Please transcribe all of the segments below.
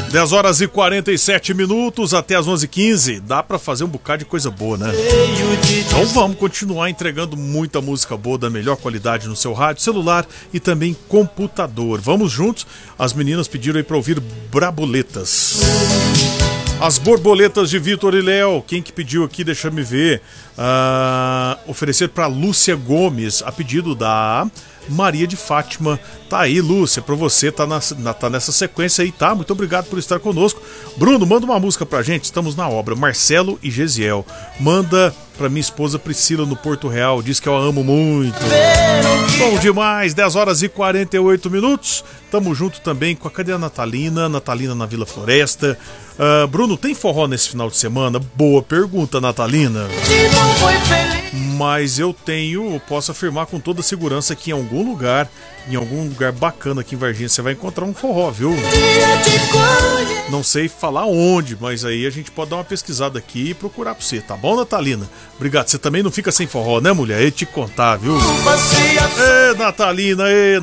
10 horas e 47 minutos até as 11h15. Dá pra fazer um bocado de coisa boa, né? Então vamos continuar entregando muita música boa da melhor qualidade no seu rádio, celular e também computador. Vamos juntos. As meninas pediram aí pra ouvir Braboletas. As Borboletas de Vitor e Léo. Quem que pediu aqui? Deixa eu me ver. Oferecer pra Lúcia Gomes, a pedido da Maria de Fátima. Tá aí, Lúcia, pra você, tá nessa sequência aí, tá? Muito obrigado por estar conosco. Bruno, manda uma música pra gente, estamos na obra. Marcelo e Gesiel. Manda pra minha esposa Priscila no Porto Real, diz que eu a amo muito. Bom demais, 10 horas e 48 minutos. Tamo junto também com a Cadê a Natalina? Natalina na Vila Floresta. Bruno, tem forró nesse final de semana? Boa pergunta, Natalina. Mas eu posso afirmar com toda segurança que em algum lugar bacana aqui em Varginha você vai encontrar um forró, viu? Não sei falar onde, mas aí a gente pode dar uma pesquisada aqui e procurar pra você, tá bom, Natalina? Obrigado, você também não fica sem forró, né, mulher? Eu te contar, viu? Ê, Natalina,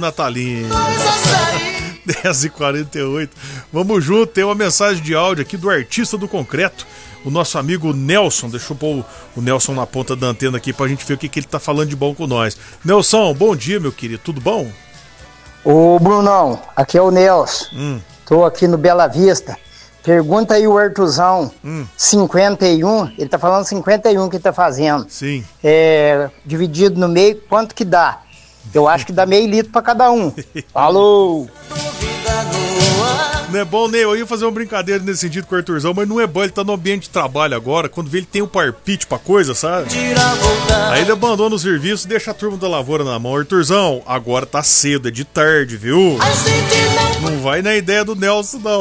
10h48. Vamos junto, tem uma mensagem de áudio aqui do Artista do Concreto, o nosso amigo Nelson. Deixa eu pôr o Nelson na ponta da antena aqui pra gente ver o que ele tá falando de bom com nós. Nelson, bom dia, meu querido, tudo bom? Ô Brunão, aqui é o Nelson. Tô aqui no Bela Vista. Pergunta aí o Artuzão, 51, ele tá falando 51 que ele tá fazendo. Sim. Dividido no meio, quanto que dá? Eu acho que dá meio litro pra cada um. Falou! Não é bom, né? Eu ia fazer uma brincadeira nesse sentido com o Arthurzão, mas não é bom, ele tá no ambiente de trabalho agora, quando vê ele tem um parpite pra coisa, sabe? Aí ele abandona o serviço e deixa a turma da lavoura na mão. Arthurzão, agora tá cedo, é de tarde, viu? Não vai na ideia do Nelson, não.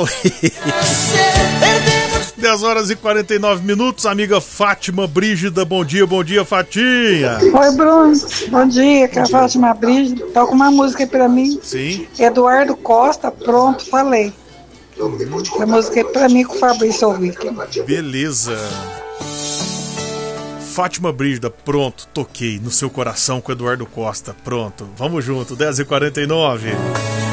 10 horas e 49 minutos, amiga Fátima Brígida, bom dia, Fatinha. Oi, Bruno, bom dia, que é a Fátima Brígida. Toca uma música aí pra mim. Sim. Eduardo Costa, pronto, falei. A música é pra mim com o Fabrício ouvir. Beleza. Fátima Brígida, pronto, toquei no seu coração com Eduardo Costa, pronto. Vamos junto, 10h49.